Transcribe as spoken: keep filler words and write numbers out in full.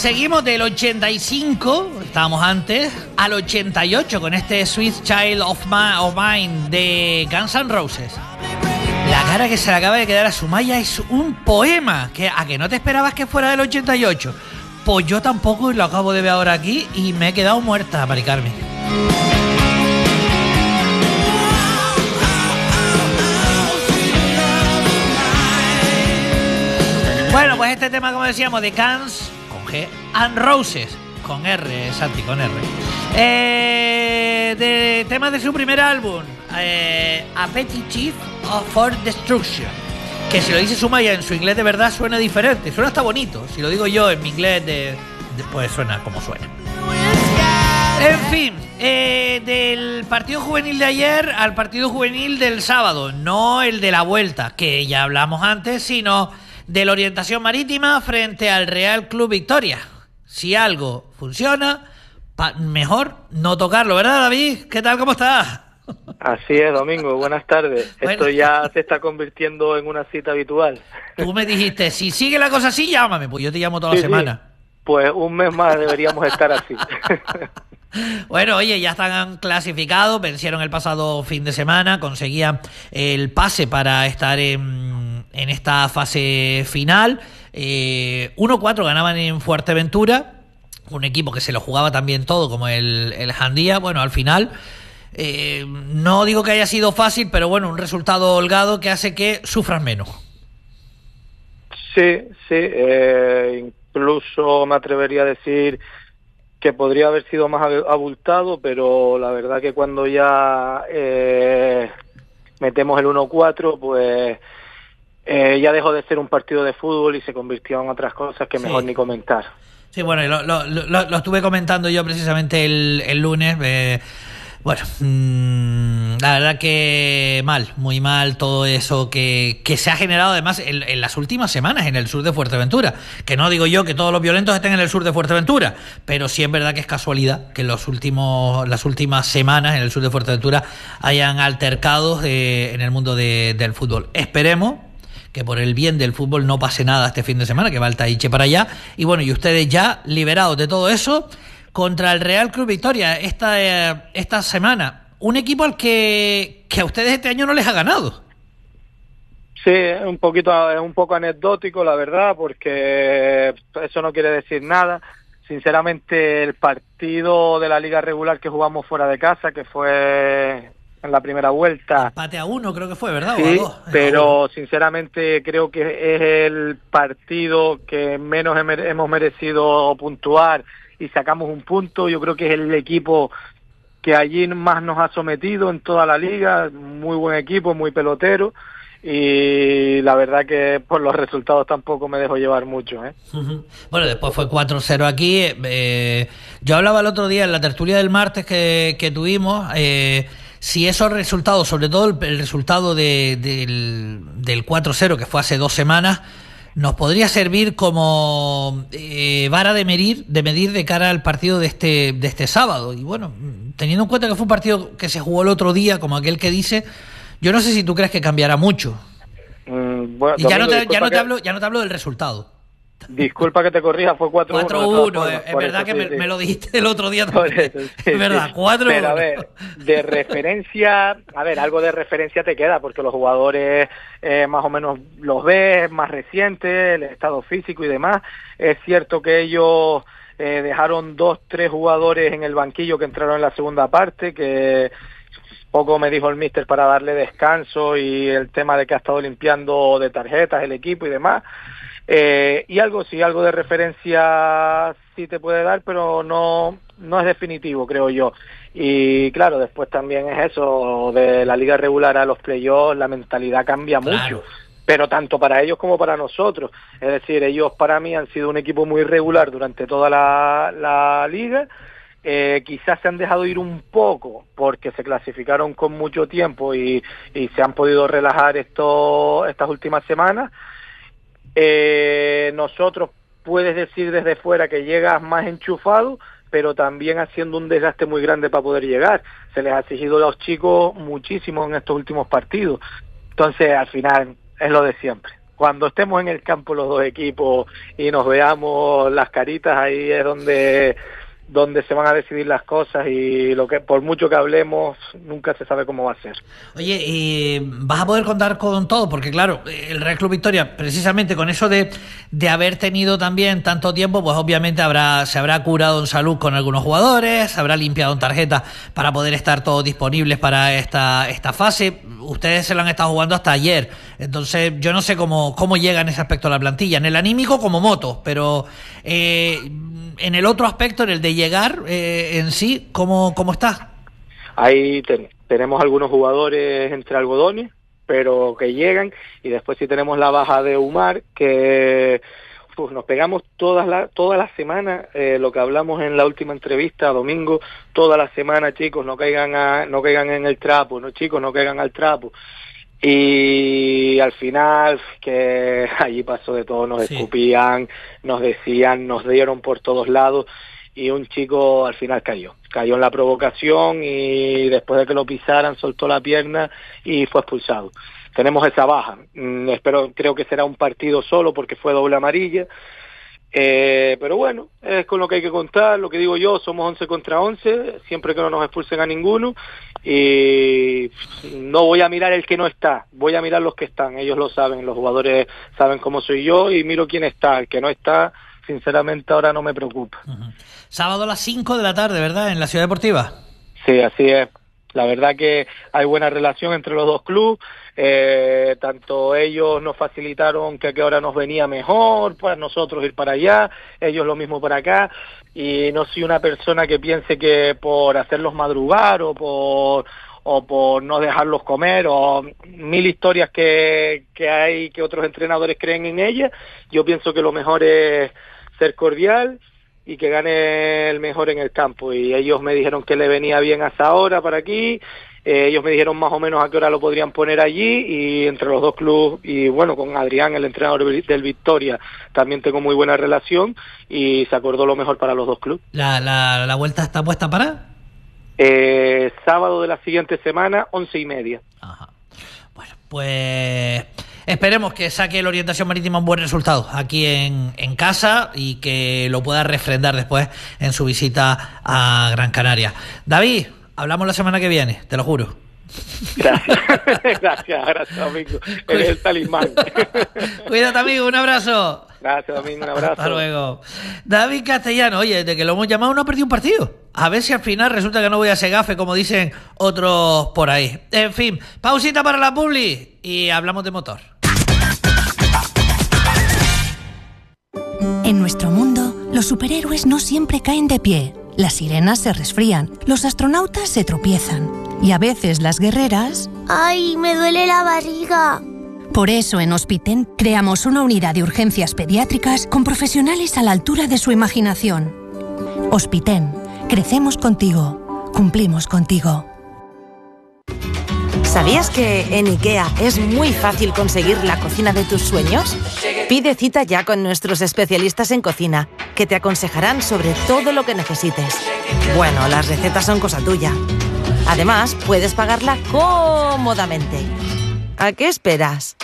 seguimos del ochenta y cinco, estábamos antes, al ochenta y ocho con este Sweet Child of, Ma- of Mine de Guns N' Roses. La cara que se le acaba de quedar a Sumaya es un poema. Que, ¿a que no te esperabas que fuera del ochenta y ocho? Pues yo tampoco, y lo acabo de ver ahora aquí y me he quedado muerta, Mari Carmen. Bueno, pues este tema, como decíamos, de Guns con G and Roses con R, Santi, con R. Eh, de temas de su primer álbum, eh, Appetite for Destruction. Que si lo dice Sumaya en su inglés de verdad suena diferente, suena hasta bonito. Si lo digo yo en mi inglés, de, de, pues suena como suena. En fin, eh, del partido juvenil de ayer al partido juvenil del sábado, no el de la vuelta, que ya hablamos antes, sino de la orientación marítima frente al Real Club Victoria. Si algo funciona, pa- mejor no tocarlo, ¿verdad, David? ¿Qué tal? ¿Cómo estás? Así es, Domingo, buenas tardes. Bueno. Esto ya se está convirtiendo en una cita habitual. Tú me dijiste, si sigue la cosa así, llámame, pues yo te llamo toda Sí, la semana. sí. Pues un mes más deberíamos estar así. Bueno, oye, ya están clasificados, vencieron el pasado fin de semana, conseguían el pase para estar en, en esta fase final. Eh, uno cuatro ganaban en Fuerteventura, un equipo que se lo jugaba también todo, como el, el Jandía. Bueno, al final, eh, no digo que haya sido fácil, pero bueno, un resultado holgado que hace que sufran menos. Sí, sí, eh, incluso me atrevería a decir que podría haber sido más abultado, pero la verdad que cuando ya eh, metemos el uno cuatro, pues eh, ya dejó de ser un partido de fútbol y se convirtió en otras cosas que mejor sí. ni comentar. Sí, bueno, lo, lo, lo, lo estuve comentando yo precisamente el, el lunes. Eh, bueno, mmm, la verdad que mal, muy mal todo eso que, que se ha generado además en, en las últimas semanas en el sur de Fuerteventura. Que no digo yo que todos los violentos estén en el sur de Fuerteventura, pero sí es verdad que es casualidad que en los últimos, las últimas semanas en el sur de Fuerteventura hayan altercados de, en el mundo de, del fútbol. Esperemos que por el bien del fútbol no pase nada este fin de semana, que va el Taiche para allá. Y bueno, y ustedes ya liberados de todo eso, contra el Real Club Victoria esta, eh, esta semana. Un equipo al que, que a ustedes este año no les ha ganado. Sí, es un poquito, es un poco anecdótico, la verdad, porque eso no quiere decir nada. Sinceramente, el partido de la liga regular que jugamos fuera de casa, que fue en la primera vuelta, empate a uno creo que fue, ¿verdad? Sí, o a dos. Pero sinceramente creo que es el partido que menos hemos merecido puntuar y sacamos un punto. Yo creo que es el equipo que allí más nos ha sometido en toda la liga, muy buen equipo, muy pelotero, y la verdad que por los resultados tampoco me dejo llevar mucho, ¿eh? Uh-huh. Bueno, después fue cuatro cero aquí. Eh, yo hablaba el otro día en la tertulia del martes que, que tuvimos, eh, si esos resultados, sobre todo el, el resultado de, del, del cuatro cero, que fue hace dos semanas, nos podría servir como eh, vara de medir, de medir de cara al partido de este, de este sábado. Y bueno, teniendo en cuenta que fue un partido que se jugó el otro día, como aquel que dice, yo no sé si tú crees que cambiará mucho. Mm, bueno, y ya, Domingo, no te, ya, no te que... hablo, ya no te hablo del resultado. Disculpa que te corrija, fue cuatro uno. cuatro uno, es, es verdad eso, que sí, me, sí. me lo dijiste el otro día también. Eso, sí, es verdad, sí. cuatro uno. Pero a ver, de referencia, a ver, algo de referencia te queda, porque los jugadores eh, más o menos los ves, más recientes, el estado físico y demás. Es cierto que ellos eh, dejaron dos, tres jugadores en el banquillo que entraron en la segunda parte, que poco me dijo el míster para darle descanso y el tema de que ha estado limpiando de tarjetas el equipo y demás. Eh, y algo sí, algo de referencia sí te puede dar, pero no no es definitivo, creo yo. Y claro, después también es eso, de la liga regular a los playoffs, la mentalidad cambia claro. mucho, pero tanto para ellos como para nosotros. Es decir, ellos para mí han sido un equipo muy regular durante toda la, la liga. Eh, quizás se han dejado ir un poco porque se clasificaron con mucho tiempo y, y se han podido relajar esto, estas últimas semanas. Eh, nosotros puedes decir desde fuera que llegas más enchufado, pero también haciendo un desgaste muy grande para poder llegar. Se les ha exigido a los chicos muchísimo en estos últimos partidos. Entonces, al final, es lo de siempre. cuando estemos en el campo los dos equipos y nos veamos las caritas, ahí es donde donde se van a decidir las cosas, y lo que por mucho que hablemos nunca se sabe cómo va a ser. Oye, ¿y vas a poder contar con todo? Porque claro, el Real Club Victoria, precisamente con eso de, de haber tenido también tanto tiempo, pues obviamente habrá se habrá curado en salud con algunos jugadores, se habrá limpiado en tarjeta para poder estar todos disponibles para esta esta fase. Ustedes se lo han estado jugando hasta ayer, entonces yo no sé cómo, cómo llega en ese aspecto la plantilla, en el anímico como moto, pero eh, en el otro aspecto, en el de llegar eh, en sí, ¿cómo, cómo está? Ahí ten, tenemos algunos jugadores entre algodones, pero que llegan, y después sí tenemos la baja de Umar, que pues, nos pegamos todas la, toda la semana, eh, lo que hablamos en la última entrevista, domingo, toda la semana, chicos, no caigan a, no caigan en el trapo, no chicos, no caigan al trapo. Y al final, que allí pasó de todo, nos sí. escupían, nos decían, nos dieron por todos lados, y un chico al final cayó, cayó en la provocación, y después de que lo pisaran soltó la pierna y fue expulsado. Tenemos esa baja, mm, espero, creo que será un partido solo porque fue doble amarilla, eh, pero bueno, es con lo que hay que contar, lo que digo yo, somos once contra once, siempre que no nos expulsen a ninguno, y no voy a mirar el que no está, voy a mirar los que están, ellos lo saben, los jugadores saben cómo soy yo, y miro quién está, el que no está, sinceramente ahora no me preocupa. Uh-huh. Sábado a las cinco de la tarde, ¿verdad?, en la Ciudad Deportiva. Sí, así es. La verdad que hay buena relación entre los dos clubes, eh, tanto ellos nos facilitaron que a qué hora nos venía mejor, pues nosotros ir para allá, ellos lo mismo para acá, y no soy una persona que piense que por hacerlos madrugar o por o por no dejarlos comer, o mil historias que, que hay que otros entrenadores creen en ellas. Yo pienso que lo mejor es ser cordial y que gane el mejor en el campo, y ellos me dijeron que le venía bien a esa hora para aquí, eh, ellos me dijeron más o menos a qué hora lo podrían poner allí, y entre los dos clubes, y bueno, con Adrián, el entrenador del Victoria, también tengo muy buena relación, y se acordó lo mejor para los dos clubes. ¿La, la, la vuelta está puesta para? Eh, sábado de la siguiente semana, once y media. Ajá. Bueno, pues esperemos que saque el Orientación Marítima un buen resultado aquí en, en casa, y que lo pueda refrendar después en su visita a Gran Canaria. David, hablamos la semana que viene, te lo juro. Gracias, gracias, gracias, amigo. Eres el talismán. Cuídate, amigo, un abrazo. Gracias, Domingo, un abrazo. Hasta luego. David Castellano, oye, de que lo hemos llamado no ha perdido un partido. A ver si al final resulta que no voy a ese gafe, como dicen otros por ahí. En fin, pausita para la publi y hablamos de motor. En nuestro mundo, los superhéroes no siempre caen de pie. Las sirenas se resfrían, los astronautas se tropiezan. Y a veces las guerreras... ¡Ay, me duele la barriga! Por eso en Hospiten creamos una unidad de urgencias pediátricas con profesionales a la altura de su imaginación. Hospiten, crecemos contigo, cumplimos contigo. ¿Sabías que en IKEA es muy fácil conseguir la cocina de tus sueños? Pide cita ya con nuestros especialistas en cocina, que te aconsejarán sobre todo lo que necesites. Bueno, las recetas son cosa tuya. Además, puedes pagarla cómodamente. ¿A qué esperas?